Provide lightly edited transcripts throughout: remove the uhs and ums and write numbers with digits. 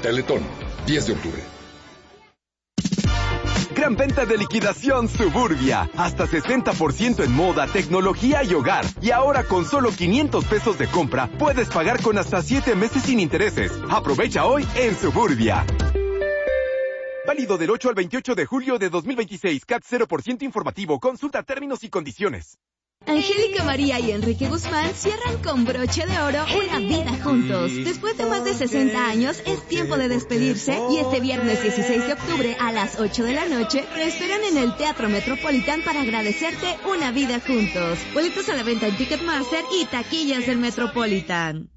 Teletón, 10 de octubre. Gran venta de liquidación Suburbia. Hasta 60% en moda, tecnología y hogar. Y ahora con solo 500 pesos de compra, puedes pagar con hasta 7 meses sin intereses. Aprovecha hoy en Suburbia. Válido del 8 al 28 de julio de 2026. CAT 0% informativo. Consulta términos y condiciones. Angélica María y Enrique Guzmán cierran con broche de oro una vida juntos. Después de más de 60 años, es tiempo de despedirse y este viernes 16 de octubre a las 8 de la noche te esperan en el Teatro Metropolitan para agradecerte una vida juntos. Boletos a la venta en Ticketmaster y taquillas del Metropolitan.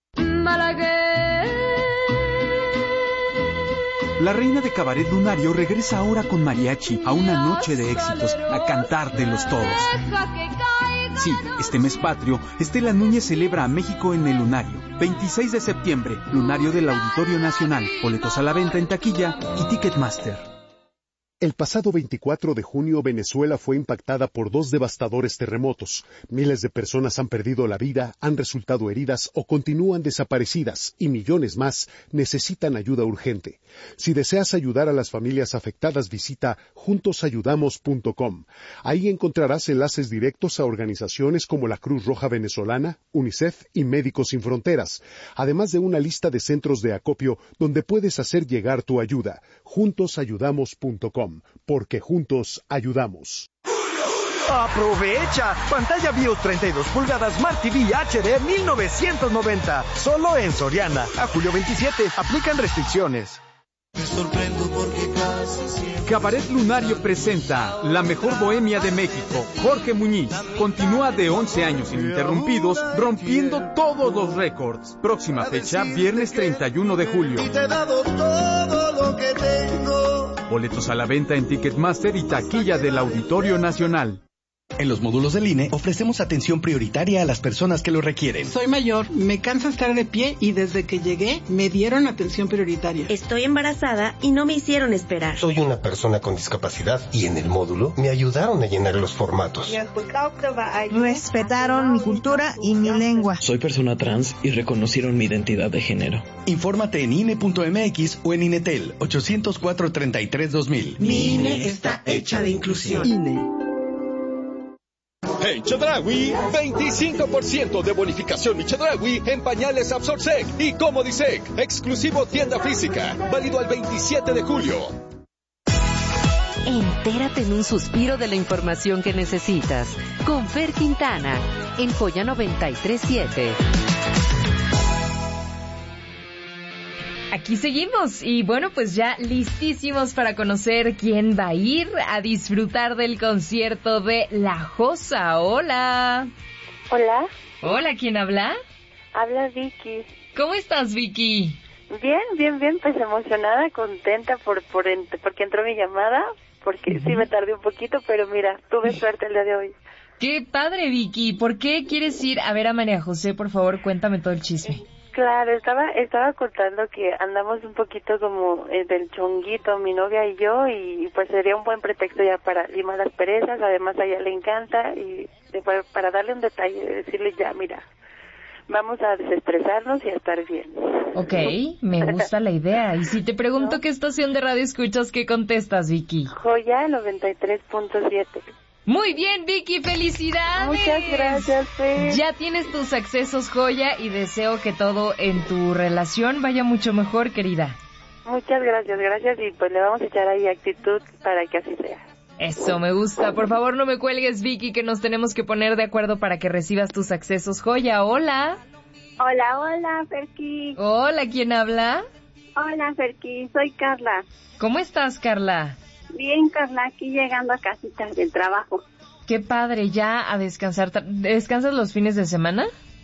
La reina de cabaret lunario regresa ahora con mariachi a una noche de éxitos, a cantar de los todos. Sí, este mes patrio, Estela Núñez celebra a México en el Lunario. 26 de septiembre, Lunario del Auditorio Nacional. Boletos a la venta en taquilla y Ticketmaster. El pasado 24 de junio, Venezuela fue impactada por 2 devastadores terremotos. Miles de personas han perdido la vida, han resultado heridas o continúan desaparecidas, y millones más necesitan ayuda urgente. Si deseas ayudar a las familias afectadas, visita juntosayudamos.com. Ahí encontrarás enlaces directos a organizaciones como la Cruz Roja Venezolana, UNICEF y Médicos Sin Fronteras, además de una lista de centros de acopio donde puedes hacer llegar tu ayuda. Juntosayudamos.com. Porque juntos ayudamos. ¡Aprovecha! Pantalla BIOS 32 pulgadas Smart TV HD 1990. Solo en Soriana. A julio 27. Aplican restricciones. Me sorprendo porque casi siempre... Cabaret Lunario presenta La Mejor Bohemia de México. Jorge Muñiz continúa de 11 años ininterrumpidos, rompiendo todos los récords. Próxima fecha, viernes 31 de julio. Y te he dado todo lo que tengo. Boletos a la venta en Ticketmaster y taquilla del Auditorio Nacional. En los módulos del INE ofrecemos atención prioritaria a las personas que lo requieren. Soy mayor, me cansa estar de pie y desde que llegué me dieron atención prioritaria. Estoy embarazada y no me hicieron esperar. Soy una persona con discapacidad y en el módulo me ayudaron a llenar los formatos. Respetaron mi cultura y mi lengua. Soy persona trans y reconocieron mi identidad de género. Infórmate en INE.mx o en INETEL 804-33-2000. Mi INE está hecha de inclusión. INE. En Chedraui, 25% de bonificación y Chedraui en pañales Absorsec y Comodisec. Exclusivo tienda física. Válido al 27 de julio. Entérate en un suspiro de la información que necesitas. Con Fer Quintana, en Joya 93.7. Aquí seguimos y bueno, pues ya listísimos para conocer quién va a ir a disfrutar del concierto de La Josa. Hola. Hola. Hola, ¿quién habla? Habla Vicky. ¿Cómo estás, Vicky? Bien, pues emocionada, contenta porque entró mi llamada, porque sí me tardé un poquito, pero mira, tuve suerte el día de hoy. Qué padre, Vicky. ¿Por qué quieres ir a ver a María José? Por favor, cuéntame todo el chisme. Claro, estaba contando que andamos un poquito como del chonguito, mi novia y yo, y pues sería un buen pretexto ya para limar las perezas. Además a ella le encanta, y para darle un detalle, decirle ya, mira, vamos a desestresarnos y a estar bien. Ok, me gusta la idea. Y si te pregunto, ¿no?, ¿qué estación de radio escuchas? ¿Qué contestas, Vicky? Joya 93.7. Muy bien, Vicky, felicidades. Muchas gracias, Fer. Ya tienes tus accesos, Joya, y deseo que todo en tu relación vaya mucho mejor, querida. Muchas gracias, y pues le vamos a echar ahí actitud para que así sea. Eso, me gusta. Por favor, no me cuelgues, Vicky, que nos tenemos que poner de acuerdo para que recibas tus accesos. Joya, hola. Hola, Ferki. Hola, ¿quién habla? Hola, Ferki, soy Carla. ¿Cómo estás, Carla? Bien, Carla, aquí llegando a casita del trabajo. Qué padre, ya a descansar. ¿Descansas los fines de semana?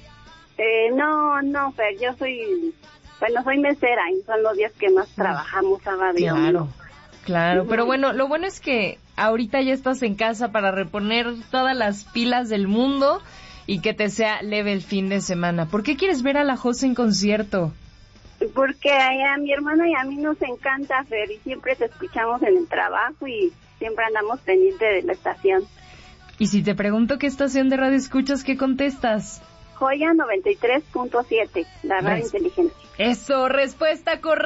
No, Fer, yo soy mesera y son los días que más trabajamos, sábado y domingo. Claro, pero bueno, lo bueno es que ahorita ya estás en casa para reponer todas las pilas del mundo y que te sea leve el fin de semana. ¿Por qué quieres ver a La Josa en concierto? Porque a mi hermana y a mí nos encanta, Fer, y siempre te escuchamos en el trabajo y siempre andamos pendientes de la estación. Y si te pregunto qué estación de radio escuchas, ¿qué contestas? Joya 93.7, la radio inteligente. Eso, respuesta correcta.